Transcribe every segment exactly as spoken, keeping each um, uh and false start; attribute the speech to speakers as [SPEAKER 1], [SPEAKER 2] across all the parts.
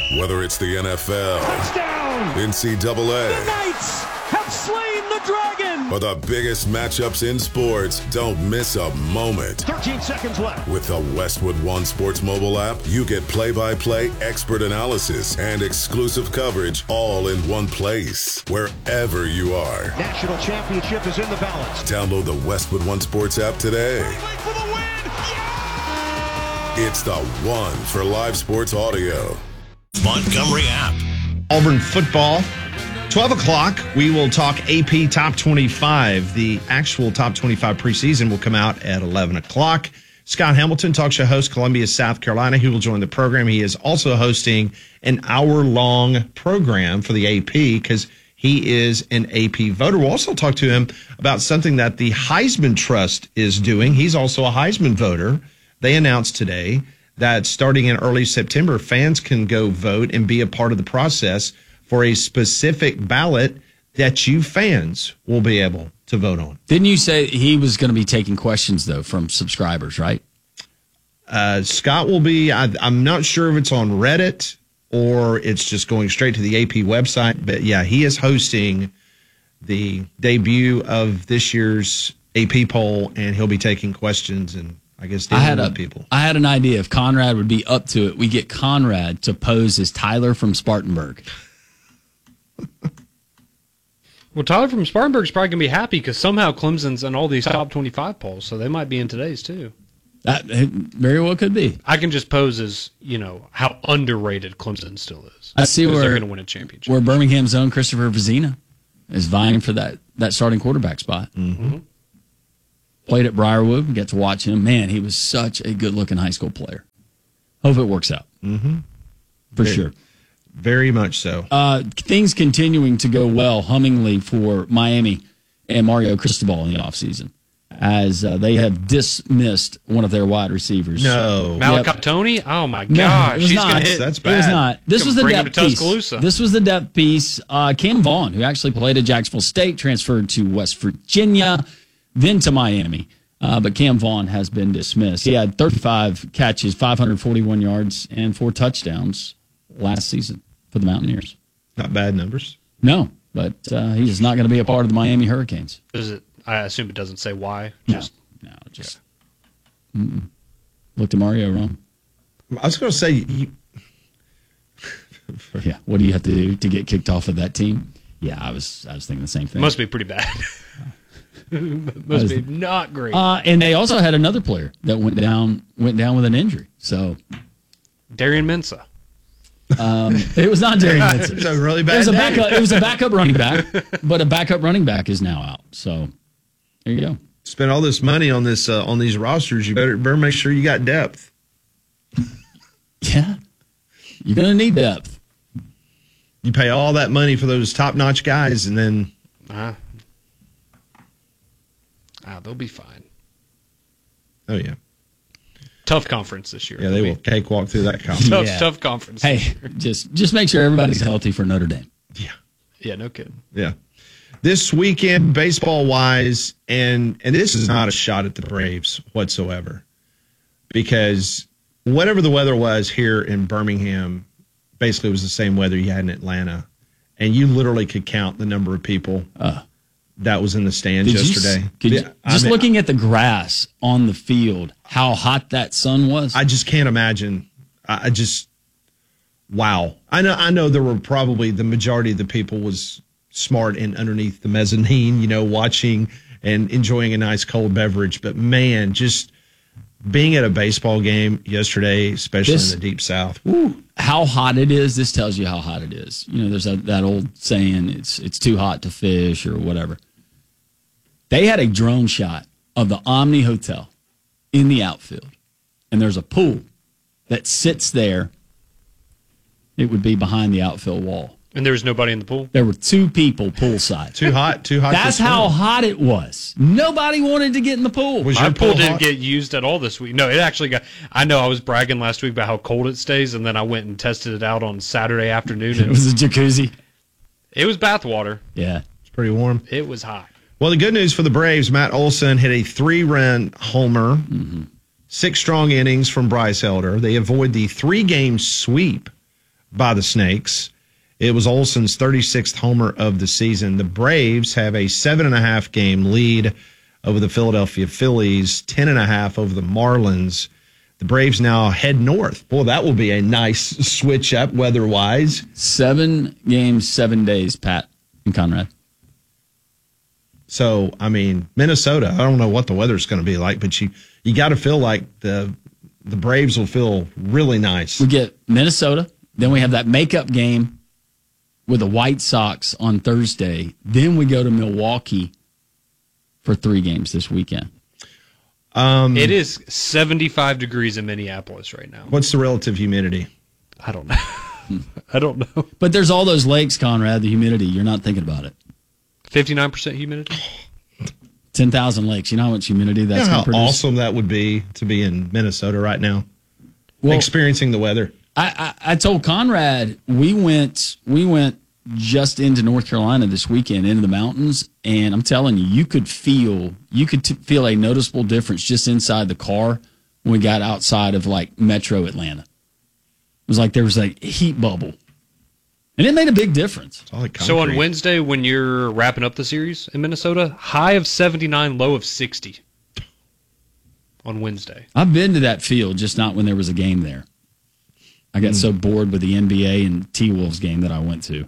[SPEAKER 1] Whether it's the N F L,
[SPEAKER 2] touchdown,
[SPEAKER 1] N C double A,
[SPEAKER 2] the Knights have slain the dragon,
[SPEAKER 1] or the biggest matchups in sports, don't miss a moment.
[SPEAKER 2] thirteen seconds left.
[SPEAKER 1] With the Westwood One Sports mobile app, you get play-by-play expert analysis and exclusive coverage all in one place, wherever you are.
[SPEAKER 2] National championship is in the balance.
[SPEAKER 1] Download the Westwood One Sports app today.
[SPEAKER 2] For the win. Yeah!
[SPEAKER 1] It's the one for live sports audio.
[SPEAKER 3] Montgomery app.
[SPEAKER 4] Auburn football. twelve o'clock, we will talk A P Top twenty-five. The actual Top twenty-five preseason will come out at eleven o'clock. Scott Hamilton, talk show host, Columbia, South Carolina. He will join the program. He is also hosting an hour-long program for the A P because he is an A P voter. We'll also talk to him about something that the Heisman Trust is doing. He's also a Heisman voter. They announced today that starting in early September, fans can go vote and be a part of the process for a specific ballot that you fans will be able to vote on.
[SPEAKER 5] Didn't you say he was going to be taking questions, though, from subscribers, right?
[SPEAKER 4] Uh, Scott will be, I, I'm not sure if it's on Reddit or it's just going straight to the A P website. But, yeah, he is hosting the debut of this year's A P poll, and he'll be taking questions and I guess
[SPEAKER 5] I had a,
[SPEAKER 4] people.
[SPEAKER 5] I had an idea. If Conrad would be up to it, we get Conrad to pose as Tyler from Spartanburg.
[SPEAKER 6] Well, Tyler from Spartanburg's probably going to be happy because somehow Clemson's in all these top twenty-five polls, so they might be in today's too.
[SPEAKER 5] That very well could be.
[SPEAKER 6] I can just pose as, you know, how underrated Clemson still is.
[SPEAKER 5] I see where
[SPEAKER 6] they're going to win a championship.
[SPEAKER 5] Where Birmingham's own Christopher Vizina is vying for that, that starting quarterback spot.
[SPEAKER 4] Mm-hmm.
[SPEAKER 5] Played at Briarwood, got to watch him. Man, he was such a good-looking high school player. Hope it works out.
[SPEAKER 4] Mm-hmm.
[SPEAKER 5] For
[SPEAKER 4] very,
[SPEAKER 5] sure.
[SPEAKER 4] Very much so.
[SPEAKER 5] Uh, things continuing to go well, hummingly, for Miami and Mario Cristobal in the offseason, as uh, they have dismissed one of their wide receivers.
[SPEAKER 4] No.
[SPEAKER 6] Malachi
[SPEAKER 5] Yep.
[SPEAKER 6] Tony? Oh, my
[SPEAKER 5] No,
[SPEAKER 6] gosh.
[SPEAKER 5] it was
[SPEAKER 6] He's
[SPEAKER 5] not.
[SPEAKER 6] going to hit.
[SPEAKER 4] That's bad.
[SPEAKER 5] It was not. This
[SPEAKER 6] Gonna
[SPEAKER 5] was the
[SPEAKER 6] bring him
[SPEAKER 5] depth
[SPEAKER 6] to
[SPEAKER 5] piece.
[SPEAKER 6] Tuscaloosa.
[SPEAKER 5] This was the depth piece. Uh, Cam Vaughn, who actually played at Jacksonville State, transferred to West Virginia, then to Miami. Uh, but Cam Vaughn has been dismissed. He had thirty-five catches, five hundred forty-one yards, and four touchdowns last season for the Mountaineers.
[SPEAKER 4] Not bad numbers.
[SPEAKER 5] No, but uh, he's not going to be a part of the Miami Hurricanes.
[SPEAKER 6] Does it? I assume it doesn't say why.
[SPEAKER 5] No,
[SPEAKER 6] Just
[SPEAKER 5] no, just mm-mm. Looked at Mario wrong.
[SPEAKER 4] I was going to say, you,
[SPEAKER 5] Yeah, what do you have to do to get kicked off of that team? Yeah, I was I was thinking the same thing.
[SPEAKER 6] must be pretty bad. Must be not great.
[SPEAKER 5] Uh, and they also had another player that went down went down with an injury. So
[SPEAKER 6] Darian Mensah.
[SPEAKER 5] um, it was not Darian
[SPEAKER 4] it's
[SPEAKER 5] Minson.
[SPEAKER 4] a really
[SPEAKER 5] It
[SPEAKER 4] bad
[SPEAKER 5] was a
[SPEAKER 4] day.
[SPEAKER 5] backup. It was a backup running back, but a backup running back is now out. So there you go.
[SPEAKER 4] Spend all this money on this uh, on these rosters. You better better make sure you got depth.
[SPEAKER 5] Yeah, you're gonna need depth.
[SPEAKER 4] You pay all that money for those top notch guys, and then
[SPEAKER 6] Ah, ah, they'll be fine.
[SPEAKER 4] oh yeah,
[SPEAKER 6] Tough conference this year.
[SPEAKER 4] yeah, they will cakewalk through that conference.
[SPEAKER 6] Tough,
[SPEAKER 5] Yeah.
[SPEAKER 6] tough conference.
[SPEAKER 5] Hey, just just make sure everybody's healthy for Notre Dame.
[SPEAKER 4] Yeah,
[SPEAKER 6] Yeah, no kidding.
[SPEAKER 4] yeah. This weekend, baseball wise, and and this is not a shot at the Braves whatsoever, because whatever the weather was here in Birmingham, basically was the same weather you had in Atlanta, and you literally could count the number of people
[SPEAKER 5] Uh,
[SPEAKER 4] that was in the stands
[SPEAKER 5] Did you s-
[SPEAKER 4] yesterday.
[SPEAKER 5] could you-
[SPEAKER 4] Yeah, I
[SPEAKER 5] just
[SPEAKER 4] mean,
[SPEAKER 5] looking at the grass on the field, how hot that sun was.
[SPEAKER 4] I just can't imagine. I I just, wow. I know. I know there were probably the majority of the people was smart and underneath the mezzanine, you know, watching and enjoying a nice cold beverage. But man, just being at a baseball game yesterday, especially
[SPEAKER 5] This-
[SPEAKER 4] in the deep South.
[SPEAKER 5] Ooh, how hot it is. This tells you how hot it is. You know, there's a, that old saying, it's it's too hot to fish or whatever. They had a drone shot of the Omni Hotel in the outfield, and there's a pool that sits there. It would be behind the outfield wall.
[SPEAKER 6] And there was nobody in the pool?
[SPEAKER 5] There were two people poolside.
[SPEAKER 4] Too hot. Too hot.
[SPEAKER 5] That's
[SPEAKER 4] to
[SPEAKER 5] how
[SPEAKER 4] swim.
[SPEAKER 5] hot it was. Nobody wanted to get in the pool.
[SPEAKER 4] Was
[SPEAKER 6] My
[SPEAKER 4] your
[SPEAKER 6] pool
[SPEAKER 4] pool
[SPEAKER 6] didn't
[SPEAKER 4] hot?
[SPEAKER 6] get used at all this week. No, it actually got. I know I was bragging last week about how cold it stays, and then I went and tested it out on Saturday afternoon.
[SPEAKER 5] It
[SPEAKER 6] And
[SPEAKER 5] was a jacuzzi.
[SPEAKER 6] it was bath water.
[SPEAKER 5] Yeah.
[SPEAKER 4] It's pretty warm.
[SPEAKER 6] It was hot.
[SPEAKER 4] Well, the good news for the Braves, Matt Olson hit a three-run homer, six strong innings from Bryce Elder. They avoid the three-game sweep by the Snakes. It was Olson's thirty-sixth homer of the season. The Braves have a seven and a half game lead over the Philadelphia Phillies, ten and a half over the Marlins. The Braves now head north. Boy, that will be a nice switch up weather-wise.
[SPEAKER 5] Seven games, seven days, Pat and Conrad.
[SPEAKER 4] So, I mean, Minnesota, I don't know what the weather's going to be like, but you, you got to feel like the the Braves will feel really nice.
[SPEAKER 5] We get Minnesota, then we have that makeup game with the White Sox on Thursday. Then we go to Milwaukee for three games this weekend.
[SPEAKER 4] Um,
[SPEAKER 6] it is seventy-five degrees in Minneapolis right now.
[SPEAKER 4] What's the relative humidity?
[SPEAKER 6] I don't know. I don't know.
[SPEAKER 5] But there's all those lakes, Conrad, the humidity. You're not thinking about it.
[SPEAKER 6] fifty-nine percent humidity?
[SPEAKER 5] ten thousand lakes. You know how much humidity that's
[SPEAKER 4] you know
[SPEAKER 5] going
[SPEAKER 4] how
[SPEAKER 5] to produce?
[SPEAKER 4] awesome that would be to be in Minnesota right now,
[SPEAKER 5] well,
[SPEAKER 4] experiencing the weather.
[SPEAKER 5] I, I, I told Conrad we went we went just into North Carolina this weekend, into the mountains, and I'm telling you, you could feel you could t- feel a noticeable difference just inside the car when we got outside of like Metro Atlanta. It was like there was a heat bubble, and it made a big difference.
[SPEAKER 4] Like
[SPEAKER 6] so on Wednesday, when you're wrapping up the series in Minnesota, high of seventy-nine, low of sixty on Wednesday.
[SPEAKER 5] I've been to that field, just not when there was a game there. I got mm. so bored with the N B A and T-Wolves game that I went to.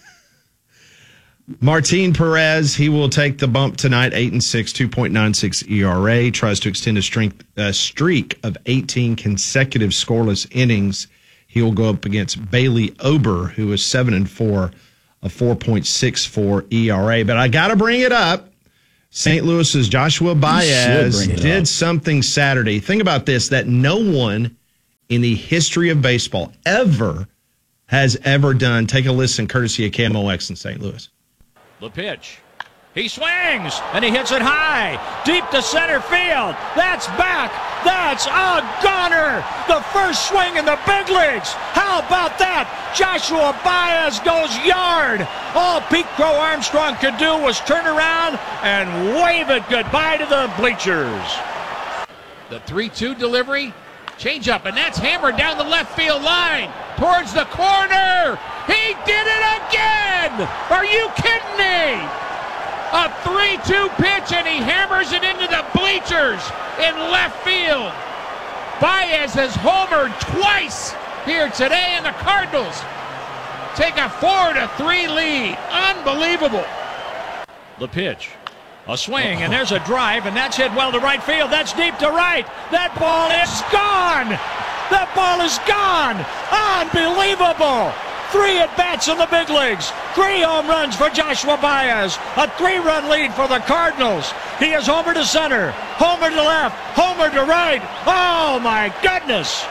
[SPEAKER 4] Martin Perez, he will take the bump tonight, eight and six, two point nine six E R A. Tries to extend a streak, a streak of eighteen consecutive scoreless innings. He will go up against Bailey Ober, who is seven and four, a four point six four E R A. But I got to bring it up. Saint Louis's Joshua Baez did something Saturday. Think about this, that no one in the history of baseball ever has ever done. Take a listen, courtesy of K M O X in Saint Louis.
[SPEAKER 7] The pitch. He swings, and he hits it high, deep to center field. That's back. That's a goner. The first swing in the big leagues. How about that? Joshua Baez goes yard. All Pete Crow Armstrong could do was turn around and wave it goodbye to the bleachers.
[SPEAKER 8] The three two delivery. Change up, and that's hammered down the left field line towards the corner. He did it again. Are you kidding me? A three two pitch, and he hammers it into the bleachers in left field. Baez has homered twice here today, and the Cardinals take a four to three lead. Unbelievable.
[SPEAKER 7] The pitch. A swing, and there's a drive, and that's hit well to right field. That's deep to right. That ball is gone. That ball is gone. Unbelievable. Three at-bats in the big leagues. Three home runs for Joshua Baez. A three-run lead for the Cardinals. He is homer to center, homer to left, homer to right. Oh, my goodness.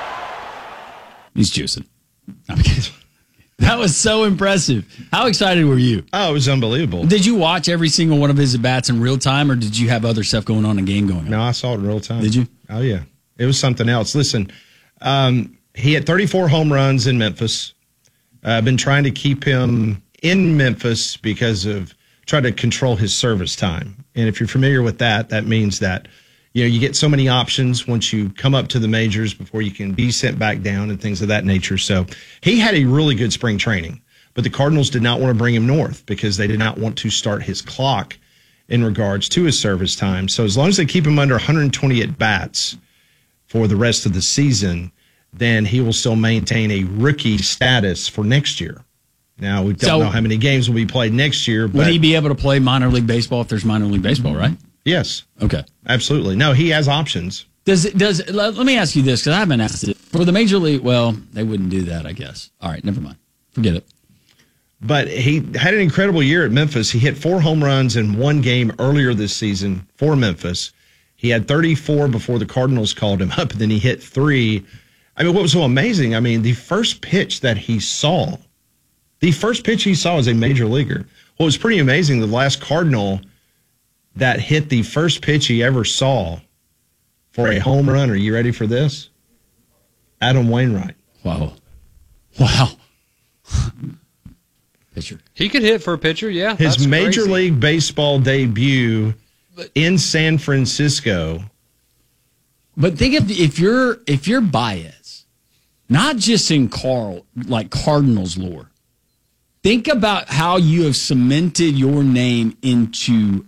[SPEAKER 5] He's juicing. I'm kidding. That was so impressive. How excited were you?
[SPEAKER 4] Oh, it was unbelievable.
[SPEAKER 5] Did you watch every single one of his at-bats in real time, or did you have other stuff going on, a game going on?
[SPEAKER 4] No, I saw it in real time.
[SPEAKER 5] Did you?
[SPEAKER 4] Oh, yeah. It was something else. Listen, um, he had thirty-four home runs in Memphis. I've uh, been trying to keep him in Memphis because of trying to control his service time. And if you're familiar with that, that means that you know you get so many options once you come up to the majors before you can be sent back down and things of that nature. So he had a really good spring training, but the Cardinals did not want to bring him north because they did not want to start his clock in regards to his service time. So as long as they keep him under one hundred twenty at bats for the rest of the season, then he will still maintain a rookie status for next year. Now, we don't
[SPEAKER 5] so,
[SPEAKER 4] know how many games will be played next year. But
[SPEAKER 5] would he be able to play minor league baseball if there's minor league baseball, right?
[SPEAKER 4] Yes.
[SPEAKER 5] Okay.
[SPEAKER 4] Absolutely. No, he has options.
[SPEAKER 5] Does it, does let, let me ask you this, because I haven't asked it. For the major league, well, they wouldn't do that, I guess. All right, never mind. Forget it.
[SPEAKER 4] But he had an incredible year at Memphis. He hit four home runs in one game earlier this season for Memphis. He had thirty-four before the Cardinals called him up, and then he hit three. I mean, what was so amazing, I mean, the first pitch that he saw, the first pitch he saw as a major leaguer, what was pretty amazing, the last Cardinal that hit the first pitch he ever saw for a home run, are you ready for this? Adam Wainwright.
[SPEAKER 5] Wow. Wow. Pitcher.
[SPEAKER 6] He could hit for a pitcher, yeah.
[SPEAKER 4] His
[SPEAKER 6] that's
[SPEAKER 4] Major
[SPEAKER 6] crazy.
[SPEAKER 4] League Baseball debut in San Francisco.
[SPEAKER 5] But think of if you're if you're Baez, not just in Carl, like Cardinals lore. Think about how you have cemented your name into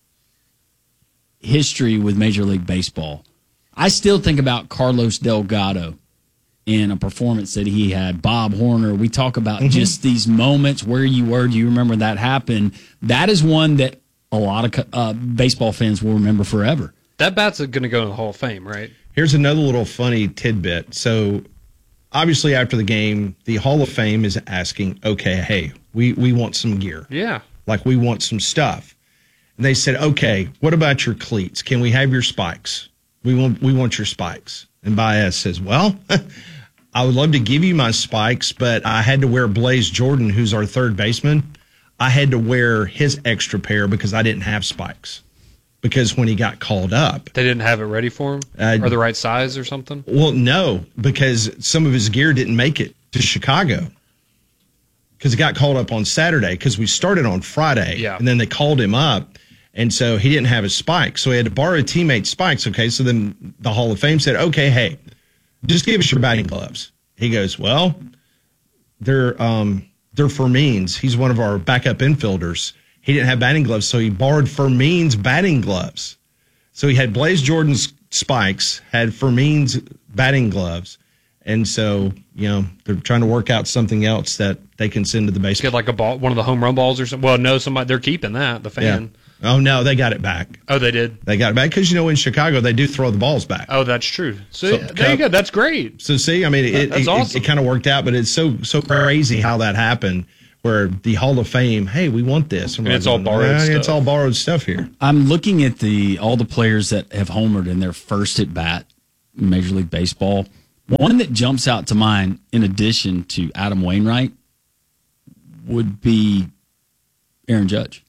[SPEAKER 5] history with Major League Baseball. I still think about Carlos Delgado in a performance that he had, Bob Horner. We talk about mm-hmm. just these moments where you were. Do you remember that happened? That is one that a lot of uh, baseball fans will remember forever.
[SPEAKER 6] That bat's going to go in the Hall of Fame, right?
[SPEAKER 4] Here's another little funny tidbit. So, obviously, after the game, the Hall of Fame is asking, okay, hey, we, we want some gear.
[SPEAKER 6] Yeah.
[SPEAKER 4] Like, we want some stuff. And they said, okay, what about your cleats? Can we have your spikes? We want we want your spikes. And Baez says, well, I would love to give you my spikes, but I had to wear Blaze Jordan, who's our third baseman. I had to wear his extra pair because I didn't have spikes. Because when he got called up,
[SPEAKER 6] they didn't have it ready for him, uh, or the right size, or something.
[SPEAKER 4] Well, no, because some of his gear didn't make it to Chicago. Because he got called up on Saturday. Because we started on Friday,
[SPEAKER 6] yeah.
[SPEAKER 4] and then they called him up, and so he didn't have his spikes. So he had to borrow a teammate's spikes. Okay, so then the Hall of Fame said, "Okay, hey, just give us your batting gloves." He goes, "Well, they're um, they're Fermin's. He's one of our backup infielders." He didn't have batting gloves, so he borrowed Fermin's batting gloves. So he had Blaze Jordan's spikes, had Fermin's batting gloves, and so, you know, they're trying to work out something else that they can send to the baseball.
[SPEAKER 6] Get like a ball, one of the home run balls or something. Well, no, somebody they're keeping that, the fan.
[SPEAKER 4] Yeah. Oh, no, they got it back.
[SPEAKER 6] Oh, they did?
[SPEAKER 4] They got it back because, you know, in Chicago, they do throw the balls back.
[SPEAKER 6] Oh, that's true. So, so there cup, you go. That's great.
[SPEAKER 4] So, see, I mean, it,
[SPEAKER 6] that's
[SPEAKER 4] it,
[SPEAKER 6] awesome.
[SPEAKER 4] it, it kind of worked out, but it's so so crazy how that happened. Where the Hall of Fame, hey, we want this.
[SPEAKER 6] And, and it's all borrowed
[SPEAKER 4] well,
[SPEAKER 6] stuff.
[SPEAKER 4] It's all borrowed stuff here.
[SPEAKER 5] I'm looking at the all the players that have homered in their first at bat in Major League Baseball. One that jumps out to mind, in addition to Adam Wainwright, would be Aaron Judge.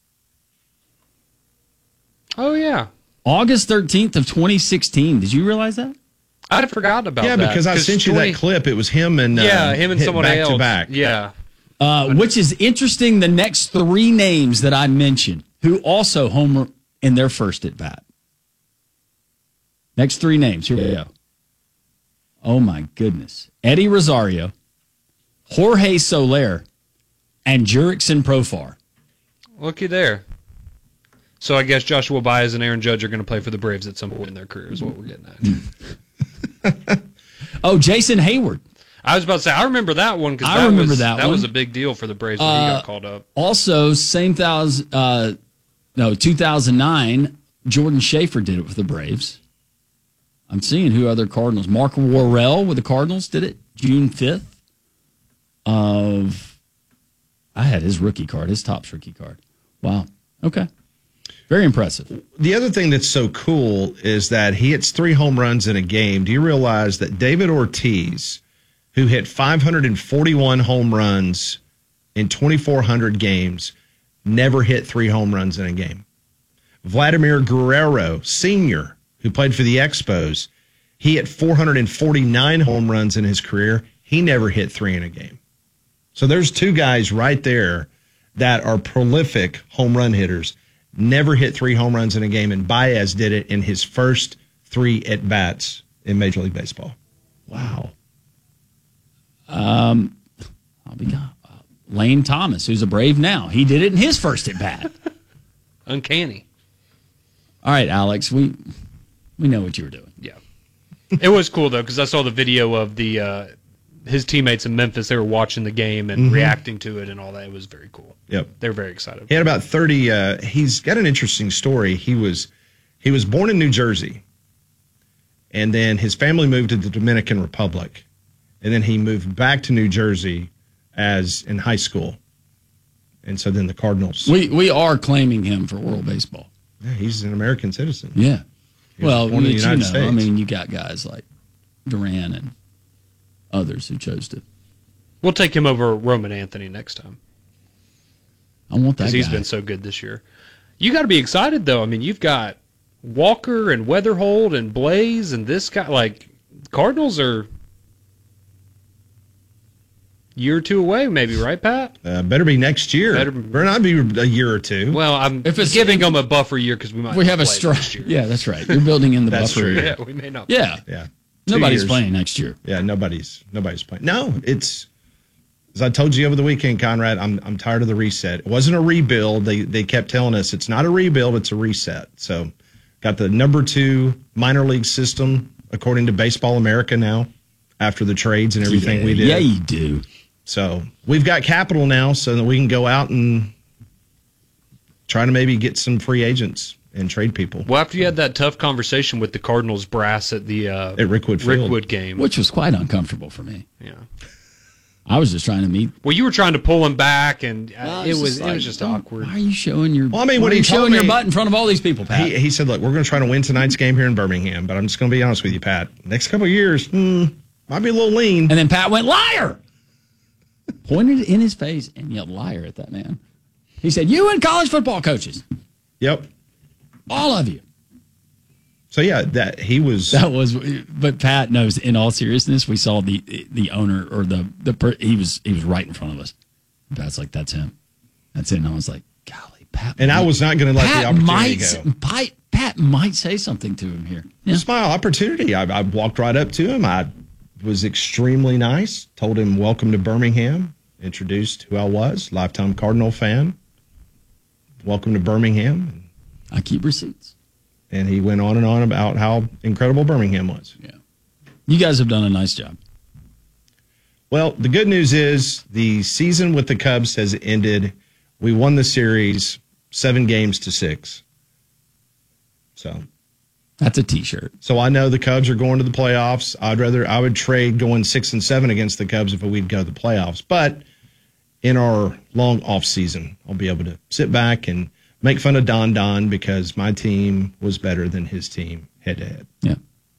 [SPEAKER 6] Oh, yeah.
[SPEAKER 5] August thirteenth of twenty sixteen. Did you realize that?
[SPEAKER 6] I'd forgotten about
[SPEAKER 4] yeah,
[SPEAKER 6] that.
[SPEAKER 4] Yeah, because I sent you twenty that clip. It was him and uh,
[SPEAKER 6] yeah, him and someone
[SPEAKER 4] back
[SPEAKER 6] else.
[SPEAKER 4] to back.
[SPEAKER 6] Yeah.
[SPEAKER 5] Uh, which is interesting, the next three names that I mentioned, who also homer in their first at bat. Next three names. Here we go. Oh, my goodness. Eddie Rosario, Jorge Soler, and Jurickson Profar.
[SPEAKER 6] Looky there. So I guess Joshua Baez and Aaron Judge are going to play for the Braves at some point in their career is what we're getting
[SPEAKER 5] at. Oh, Jason Hayward.
[SPEAKER 6] I was about to say, I remember that one because
[SPEAKER 5] I
[SPEAKER 6] that,
[SPEAKER 5] remember
[SPEAKER 6] was,
[SPEAKER 5] that,
[SPEAKER 6] that
[SPEAKER 5] one.
[SPEAKER 6] was a big deal for the Braves when uh, he got called up.
[SPEAKER 5] Also, same thousand, uh, no, two thousand nine, Jordan Schaefer did it with the Braves. I'm seeing who other Cardinals. Mark Worrell with the Cardinals did it June fifth of, I had his rookie card, his Topps rookie card. Wow. Okay. Very impressive.
[SPEAKER 4] The other thing that's so cool is that he hits three home runs in a game. Do you realize that David Ortiz, who hit five hundred forty-one home runs in twenty-four hundred games, never hit three home runs in a game? Vladimir Guerrero, Senior, who played for the Expos, he hit four hundred forty-nine home runs in his career. He never hit three in a game. So there's two guys right there that are prolific home run hitters, never hit three home runs in a game, and Baez did it in his first three at-bats in Major League Baseball.
[SPEAKER 5] Wow. Um, I'll be uh, Lane Thomas, who's a Brave now. He did it in his first at bat.
[SPEAKER 6] Uncanny.
[SPEAKER 5] All right, Alex, we we know what you were doing.
[SPEAKER 6] Yeah, it was cool though because I saw the video of the uh, his teammates in Memphis. They were watching the game and mm-hmm. reacting to it and all that. It was very cool.
[SPEAKER 4] Yep,
[SPEAKER 6] they were very excited.
[SPEAKER 4] He had about thirty. Uh, he's got an interesting story. He was he was born in New Jersey, and then his family moved to the Dominican Republic. And then he moved back to New Jersey as in high school. And so then the Cardinals.
[SPEAKER 5] We we are claiming him for World Baseball.
[SPEAKER 4] Yeah, he's an American citizen.
[SPEAKER 5] Yeah. Well,
[SPEAKER 4] born in the
[SPEAKER 5] you
[SPEAKER 4] United
[SPEAKER 5] know,
[SPEAKER 4] States.
[SPEAKER 5] I mean, you got guys like Duran and others who chose to.
[SPEAKER 6] We'll take him over Roman Anthony next time.
[SPEAKER 5] I want that guy.
[SPEAKER 6] Because he's been so good this year. You got to be excited, though. I mean, you've got Walker and Weatherhold and Blaze and this guy. Like, Cardinals are year or two away, maybe, right, Pat?
[SPEAKER 4] Uh, better be next year.
[SPEAKER 6] Better,
[SPEAKER 4] better not be a year or two.
[SPEAKER 6] Well, I'm
[SPEAKER 5] if it's,
[SPEAKER 6] giving them a buffer year because we might.
[SPEAKER 5] We have a strong. Yeah, that's right. You're building in the
[SPEAKER 4] that's
[SPEAKER 5] buffer
[SPEAKER 4] true.
[SPEAKER 5] year.
[SPEAKER 6] Yeah, we may not.
[SPEAKER 5] Yeah,
[SPEAKER 4] yeah. two
[SPEAKER 5] Nobody's
[SPEAKER 4] years.
[SPEAKER 5] playing next year.
[SPEAKER 4] Yeah, nobody's nobody's playing. No, it's as I told you over the weekend, Conrad. I'm I'm tired of the reset. It wasn't a rebuild. They they kept telling us it's not a rebuild. It's a reset. So, got the number two minor league system according to Baseball America now. After the trades and everything
[SPEAKER 5] yeah,
[SPEAKER 4] we did,
[SPEAKER 5] yeah, you do.
[SPEAKER 4] So we've got capital now, so that we can go out and try to maybe get some free agents and trade people.
[SPEAKER 6] Well, after you had that tough conversation with the Cardinals brass at the uh,
[SPEAKER 4] at Rickwood Field.
[SPEAKER 6] Rickwood game,
[SPEAKER 5] which was quite uncomfortable for me.
[SPEAKER 6] Yeah,
[SPEAKER 5] I was just trying to meet.
[SPEAKER 6] Well, you were trying to pull him back, and uh,
[SPEAKER 5] Well,
[SPEAKER 6] it
[SPEAKER 5] it's
[SPEAKER 6] was
[SPEAKER 5] just
[SPEAKER 6] it
[SPEAKER 5] like,
[SPEAKER 6] was just
[SPEAKER 5] don't-
[SPEAKER 6] awkward.
[SPEAKER 5] Why are you showing your?
[SPEAKER 4] Well, I mean,
[SPEAKER 5] why
[SPEAKER 4] when
[SPEAKER 5] are
[SPEAKER 4] he
[SPEAKER 5] you
[SPEAKER 4] told
[SPEAKER 5] showing your
[SPEAKER 4] me-
[SPEAKER 5] butt in front of all these people, Pat.
[SPEAKER 4] He, he said, "Look, we're going to try to win tonight's game here in Birmingham, but I'm just going to be honest with you, Pat. Next couple of years, hmm, might be a little lean."
[SPEAKER 5] And then Pat went, liar! Pointed in his face and yelled liar at that man. He said, you and college football coaches.
[SPEAKER 4] Yep.
[SPEAKER 5] All of you.
[SPEAKER 4] So, yeah, that he was.
[SPEAKER 5] That was, but Pat knows, in all seriousness, we saw the the owner or the, the per, he was he was right in front of us. Pat's like, that's him. That's it. And I was like, golly, Pat.
[SPEAKER 4] And I was not going to let
[SPEAKER 5] Pat
[SPEAKER 4] the opportunity
[SPEAKER 5] might,
[SPEAKER 4] go.
[SPEAKER 5] Pat, Pat might say something to him here. Yeah.
[SPEAKER 4] It's my opportunity. I, I walked right up to him. I was extremely nice. Told him, welcome to Birmingham. Introduced who I was. Lifetime Cardinal fan. Welcome to Birmingham.
[SPEAKER 5] I keep receipts.
[SPEAKER 4] And he went on and on about how incredible Birmingham was.
[SPEAKER 5] Yeah. You guys have done a nice job.
[SPEAKER 4] Well, the good news is the season with the Cubs has ended. We won the series seven games to six. So
[SPEAKER 5] that's a T-shirt.
[SPEAKER 4] So I know the Cubs are going to the playoffs. I'd rather I would trade going six and seven against the Cubs if we'd go to the playoffs. But in our long off season, I'll be able to sit back and make fun of Don Don because my team was better than his team head to head.
[SPEAKER 5] Yeah.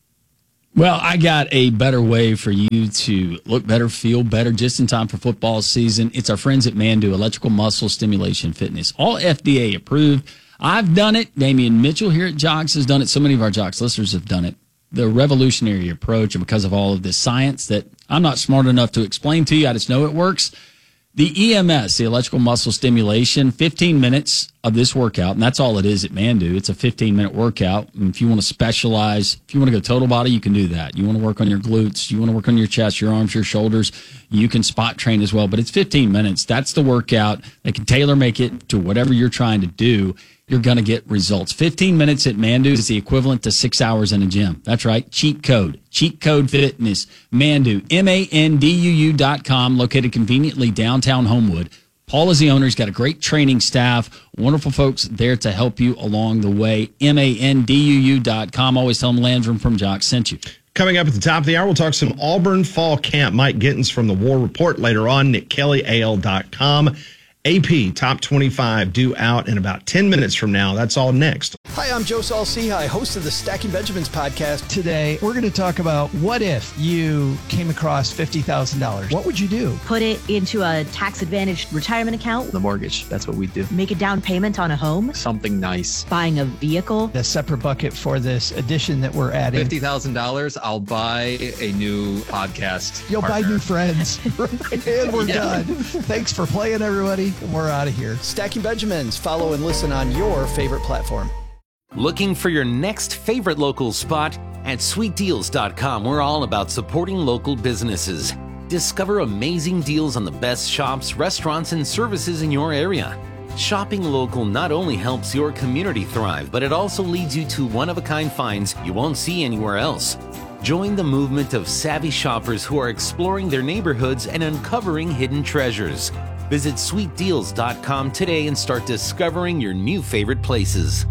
[SPEAKER 5] Well, I got a better way for you to look better, feel better, just in time for football season. It's our friends at Mandu, Electrical Muscle Stimulation Fitness. All F D A approved. I've done it. Damian Mitchell here at Jocks has done it. So many of our Jocks listeners have done it. The revolutionary approach, and because of all of this science that I'm not smart enough to explain to you, I just know it works. The E M S, the electrical muscle stimulation, fifteen minutes of this workout, and that's all it is at Mandu. It's a fifteen-minute workout. And if you want to specialize, if you want to go total body, you can do that. You want to work on your glutes, you want to work on your chest, your arms, your shoulders, you can spot train as well. But it's fifteen minutes. That's the workout. They can tailor-make it to whatever you're trying to do. You're going to get results. fifteen minutes at Mandu is the equivalent to six hours in a gym. That's right. Cheat code. Cheat code fitness. Mandu. M A N D U U dot com, located conveniently downtown Homewood. Paul is the owner. He's got a great training staff. Wonderful folks there to help you along the way. M A N D U U dot com. Always tell them Landrum from Jock sent you.
[SPEAKER 4] Coming up at the top of the hour, we'll talk some Auburn fall camp. Mike Gittins from the War Report later on. Nick Kelly, A L dot com. A P Top twenty-five due out in about ten minutes from now. That's all next.
[SPEAKER 9] Hi, I'm Joe Saul-Sehy, host of the Stacking Benjamins podcast.
[SPEAKER 10] Today, we're going to talk about what if you came across fifty thousand dollars? What would you do?
[SPEAKER 11] Put it into a tax-advantaged retirement account.
[SPEAKER 12] The mortgage, that's what we do.
[SPEAKER 11] Make a down payment on a home.
[SPEAKER 12] Something nice.
[SPEAKER 11] Buying a vehicle.
[SPEAKER 10] A separate bucket for this addition that we're adding.
[SPEAKER 12] fifty thousand dollars, I'll buy a new podcast
[SPEAKER 10] You'll
[SPEAKER 12] partner.
[SPEAKER 10] buy new friends. And we're
[SPEAKER 12] Yeah.
[SPEAKER 10] done. Thanks for playing, everybody. We're out of here.
[SPEAKER 9] Stacking Benjamins. Follow and listen on your favorite platform.
[SPEAKER 13] Looking for your next favorite local spot? At sweet deals dot com, we're all about supporting local businesses. Discover amazing deals on the best shops, restaurants, and services in your area. Shopping local not only helps your community thrive, but it also leads you to one-of-a-kind finds you won't see anywhere else. Join the movement of savvy shoppers who are exploring their neighborhoods and uncovering hidden treasures. Visit sweet deals dot com today and start discovering your new favorite places.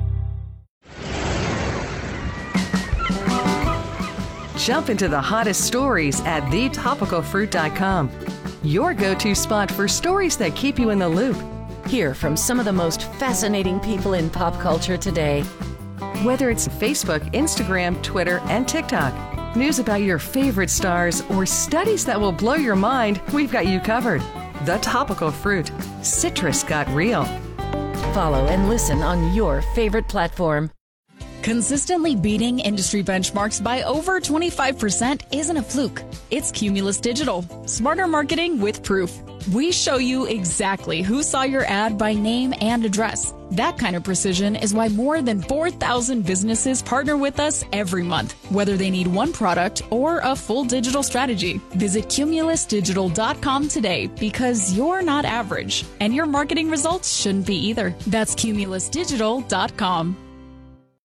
[SPEAKER 14] Jump into the hottest stories at the topical fruit dot com. Your go-to spot for stories that keep you in the loop.
[SPEAKER 15] Hear from some of the most fascinating people in pop culture today.
[SPEAKER 14] Whether it's Facebook, Instagram, Twitter, and TikTok, news about your favorite stars, or studies that will blow your mind, we've got you covered. The Topical Fruit. Citrus got real.
[SPEAKER 15] Follow and listen on your favorite platform.
[SPEAKER 16] Consistently beating industry benchmarks by over twenty-five percent isn't a fluke. It's Cumulus Digital. Smarter marketing with proof. We show you exactly who saw your ad by name and address. That kind of precision is why more than four thousand businesses partner with us every month, whether they need one product or a full digital strategy. Visit cumulus digital dot com today because you're not average, and your marketing results shouldn't be either. That's cumulus digital dot com.